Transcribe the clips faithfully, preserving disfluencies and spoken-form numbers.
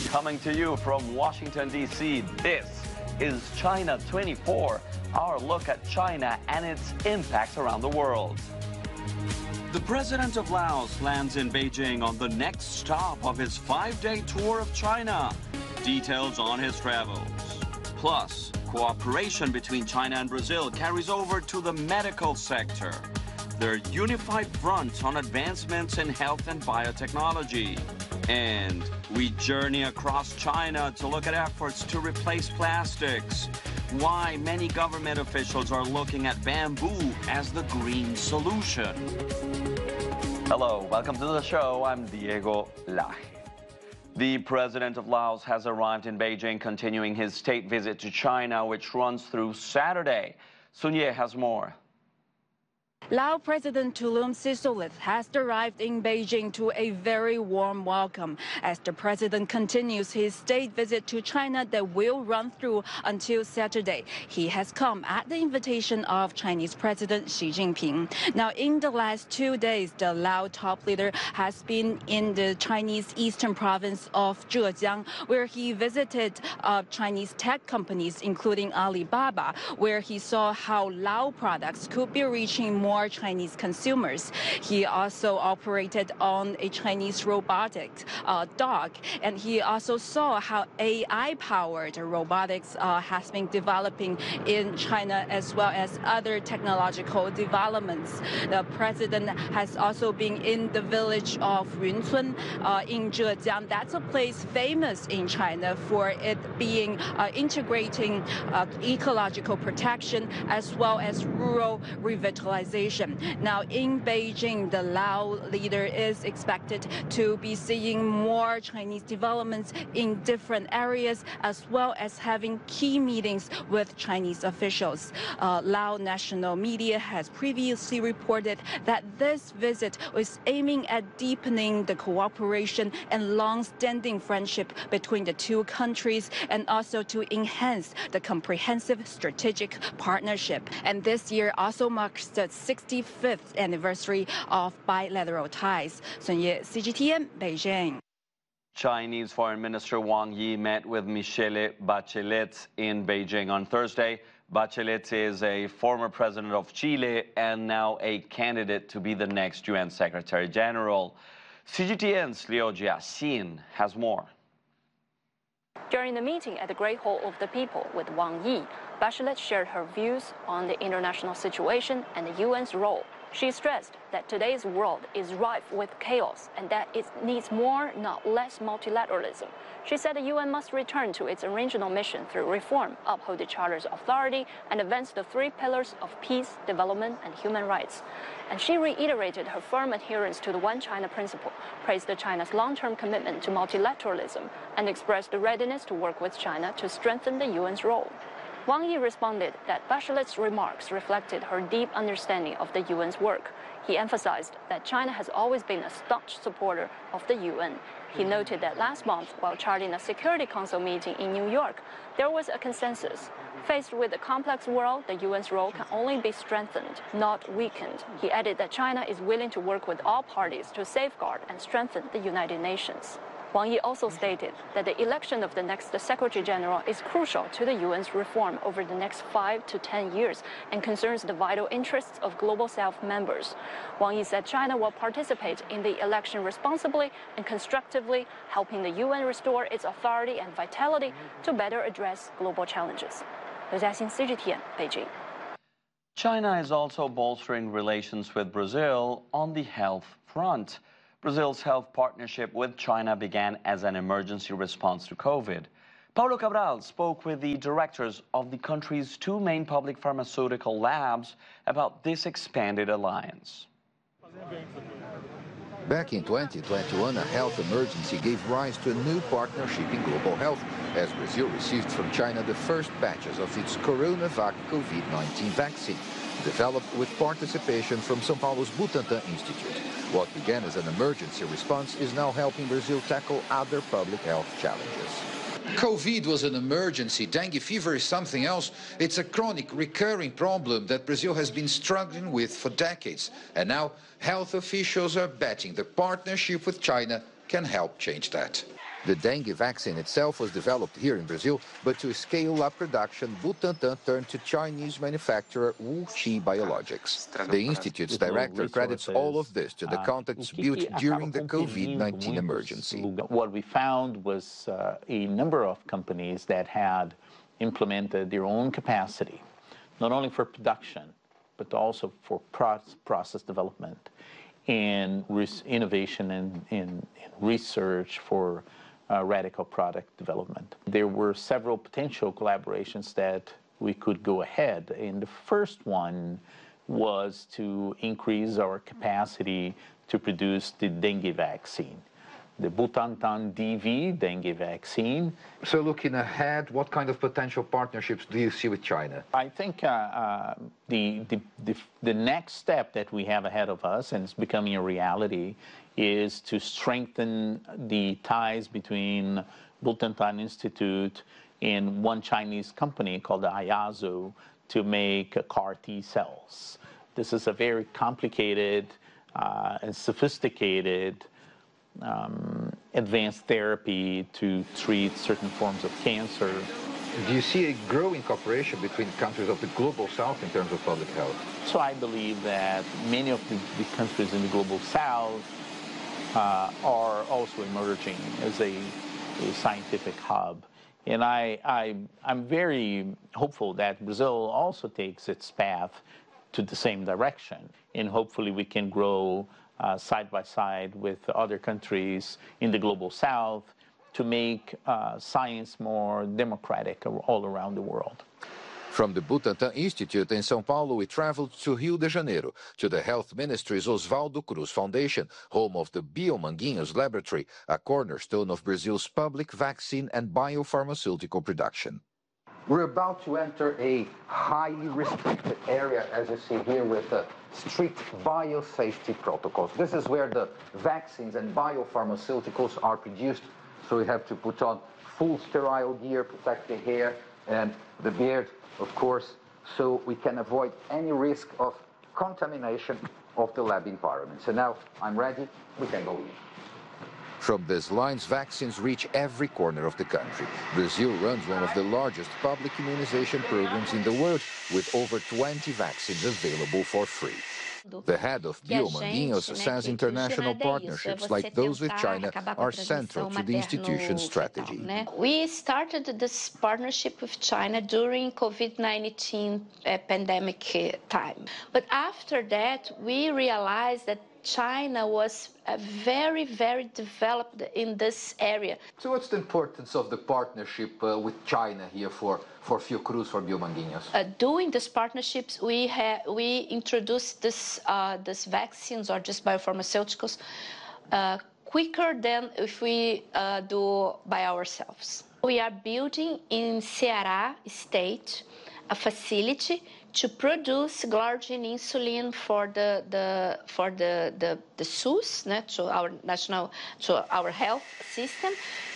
Coming to you from Washington, D C, this is China twenty-four, our look at China and its impacts around the world. The president of Laos lands in Beijing on the next stop of his five-day tour of China. Details on his travels. Plus, cooperation between China and Brazil carries over to the medical sector. Their unified front on advancements in health and biotechnology. And we journey across China to look at efforts to replace plastics. Why many government officials are looking at bamboo as the green solution. Hello, welcome to the show. I'm Diego Laje. The president of Laos has arrived in Beijing, continuing his state visit to China, which runs through Saturday. Sun Ye has more. Lao President Thulum Sisoulith has arrived in Beijing to a very warm welcome as the president continues his state visit to China that will run through until Saturday. He has come at the invitation of Chinese President Xi Jinping. Now, in the last two days, the Lao top leader has been in the Chinese eastern province of Zhejiang, where he visited uh, Chinese tech companies, including Alibaba, where he saw how Lao products could be reaching more Chinese consumers. He also operated on a Chinese robotic uh, dog, and he also saw how A I-powered robotics uh, has been developing in China, as well as other technological developments. The president has also been in the village of Yuncun uh, in Zhejiang. That's a place famous in China for it being uh, integrating uh, ecological protection as well as rural revitalization. Now, in Beijing, the Lao leader is expected to be seeing more Chinese developments in different areas, as well as having key meetings with Chinese officials. Uh, Lao national media has previously reported that this visit was aiming at deepening the cooperation and long-standing friendship between the two countries, and also to enhance the comprehensive strategic partnership. And this year also marks the sixty-fifth anniversary of bilateral ties. Sun Ye, C G T N, Beijing. Chinese Foreign Minister Wang Yi met with Michelle Bachelet in Beijing on Thursday. Bachelet is a former president of Chile and now a candidate to be the next U N Secretary General. C G T N's Liu Jiaxin has more. During the meeting at the Great Hall of the People with Wang Yi, Bachelet shared her views on the international situation and the U N's role. She stressed that today's world is rife with chaos and that it needs more, not less, multilateralism. She said the U N must return to its original mission through reform, uphold the Charter's authority, and advance the three pillars of peace, development, and human rights. And she reiterated her firm adherence to the One China principle, praised China's long-term commitment to multilateralism, and expressed the readiness to work with China to strengthen the U N's role. Wang Yi responded that Bachelet's remarks reflected her deep understanding of the U N's work. He emphasized that China has always been a staunch supporter of the U N. He noted that last month, while charting a Security Council meeting in New York, there was a consensus. Faced with a complex world, the U N's role can only be strengthened, not weakened. He added that China is willing to work with all parties to safeguard and strengthen the United Nations. Wang Yi also stated that the election of the next Secretary General is crucial to the U N's reform over the next five to ten years and concerns the vital interests of Global South members. Wang Yi said China will participate in the election responsibly and constructively, helping the U N restore its authority and vitality to better address global challenges. Liu Jiaxin, C G T N, Beijing. China is also bolstering relations with Brazil on the health front. Brazil's health partnership with China began as an emergency response to COVID. Paulo Cabral spoke with the directors of the country's two main public pharmaceutical labs about this expanded alliance. Back in twenty twenty-one, a health emergency gave rise to a new partnership in global health, as Brazil received from China the first batches of its Coronavac COVID nineteen vaccine, developed with participation from São Paulo's Butantan Institute. What began as an emergency response is now helping Brazil tackle other public health challenges. COVID was an emergency. Dengue fever is something else. It's a chronic, recurring problem that Brazil has been struggling with for decades. And now, health officials are betting the partnership with China can help change that. The dengue vaccine itself was developed here in Brazil, but to scale up production, Butantan turned to Chinese manufacturer WuXi Biologics. The institute's director credits all of this to the contacts built during the COVID nineteen emergency. What we found was uh, a number of companies that had implemented their own capacity, not only for production, but also for process development and innovation and, and, and research for Uh, radical product development. There were several potential collaborations that we could go ahead, and the first one was to increase our capacity to produce the dengue vaccine, the Butantan D V dengue vaccine. So looking ahead, what kind of potential partnerships do you see with China? I think uh, uh, the, the, the, the next step that we have ahead of us, and it's becoming a reality, is to strengthen the ties between Butantan Institute and one Chinese company called Ayazo to make C A R T cells. This is a very complicated uh, and sophisticated um, advanced therapy to treat certain forms of cancer. Do you see a growing cooperation between countries of the global south in terms of public health? So I believe that many of the, the countries in the global south Uh, are also emerging as a, a scientific hub. And I, I, I'm very hopeful that Brazil also takes its path to the same direction. And hopefully we can grow uh, side by side with other countries in the global south to make uh, science more democratic all around the world. From the Butantan Institute in São Paulo, we traveled to Rio de Janeiro, to the Health Ministry's Oswaldo Cruz Foundation, home of the Biomanguinhos Laboratory, a cornerstone of Brazil's public vaccine and biopharmaceutical production. We're about to enter a highly restricted area, as you see here, with uh, strict biosafety protocols. This is where the vaccines and biopharmaceuticals are produced, so we have to put on full sterile gear, protect the hair and the beard, of course, so we can avoid any risk of contamination of the lab environment. So now I'm ready, we can go in. From these lines, vaccines reach every corner of the country. Brazil runs one of the largest public immunization programs in the world, with over twenty vaccines available for free. The head of Biomanguinhos says international partnerships like those with China are central to the institution's strategy. We started this partnership with China during COVID nineteen uh, pandemic time. But after that, we realized that China was uh, very, very developed in this area. So what's the importance of the partnership uh, with China here for, for Fiocruz, for Biomanguinhos? Uh, doing these partnerships, we, ha we introduced this, uh, this vaccines or just biopharmaceuticals uh, quicker than if we uh, do by ourselves. We are building in Ceará state a facility to produce glargine insulin for the, the for the the, the S U S, né, to our national to our health system,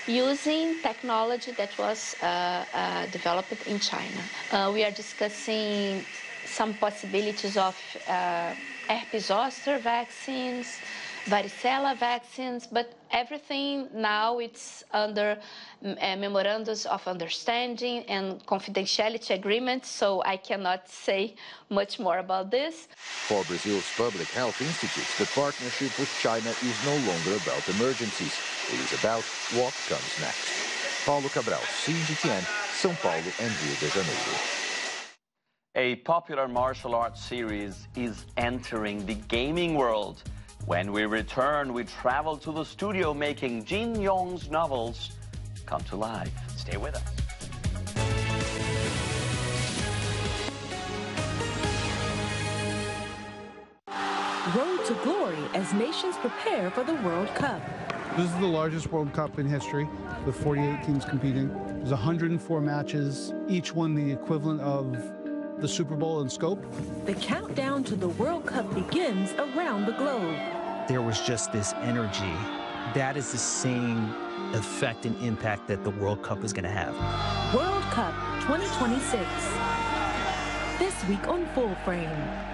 using technology that was uh, uh, developed in China. Uh, we are discussing some possibilities of uh, herpes zoster vaccines, varicella vaccines, but everything now it's under uh, memorandums of understanding and confidentiality agreements, so I cannot say much more about this. For Brazil's public health institutes, the partnership with China is no longer about emergencies. It is about what comes next. Paulo Cabral, C G T N, São Paulo and Rio de Janeiro. A popular martial arts series is entering the gaming world. When we return, we travel to the studio making Jin Yong's novels come to life. Stay with us. Road to glory as nations prepare for the World Cup. This is the largest World Cup in history, with forty-eight teams competing. There's one hundred four matches, each one the equivalent of the Super Bowl in scope. The countdown to the World Cup begins around the globe. There was just this energy. That is the same effect and impact that the World Cup is going to have. World Cup twenty twenty-six. This week on Full Frame.